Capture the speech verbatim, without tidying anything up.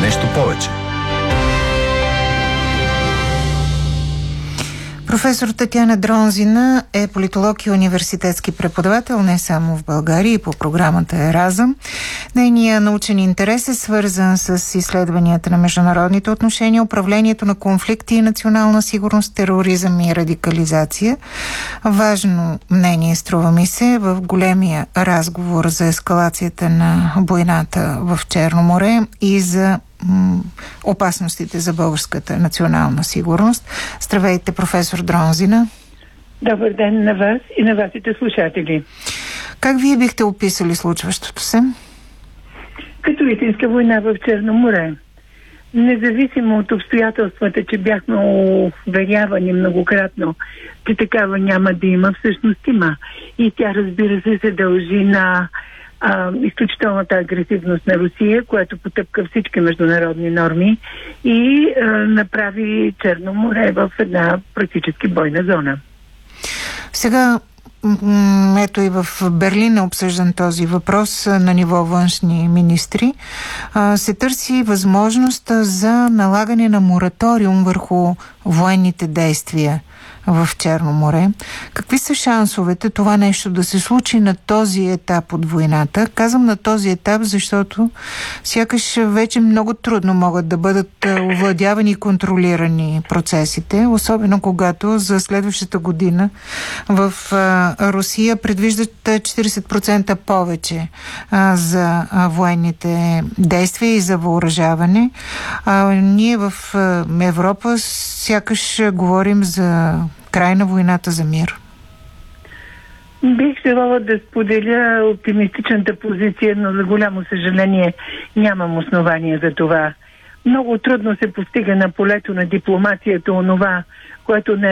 нещо повече. Професор Татяна Дронзина е политолог и университетски преподавател не само в България и по програмата Еразъм. Нейният научен интерес е свързан с изследванията на международните отношения, управлението на конфликти и национална сигурност, тероризъм и радикализация. Важно мнение, струва ми се, в големия разговор за ескалацията на войната в Черно море и за опасностите за българската национална сигурност. Здравейте, професор Дронзина. Добър ден на вас и на вашите слушатели. Как вие бихте описали случващото се? Като истинска война в Черно море. Независимо от обстоятелствата, че бяхме уверявани многократно, че такава няма да има, всъщност има. И тя, разбира се, се дължи на А, изключителната агресивност на Русия, която потъпка всички международни норми и а, направи Черно море в една практически бойна зона. Сега, м- ето и в Берлин е обсъждан този въпрос на ниво външни министри. А, се търси възможност за налагане на мораториум върху военните действия в Черно море. Какви са шансовете това нещо да се случи на този етап от войната? Казвам на този етап, защото сякаш вече много трудно могат да бъдат овладявани и контролирани процесите, особено когато за следващата година в Русия предвиждат четиридесет процента повече за военните действия и за въоръжаване. А ние в Европа сякаш говорим за край на войната за мир. Бих желала да споделя оптимистичната позиция, но за голямо съжаление нямам основания за това. Много трудно се постига на полето на дипломацията онова, което не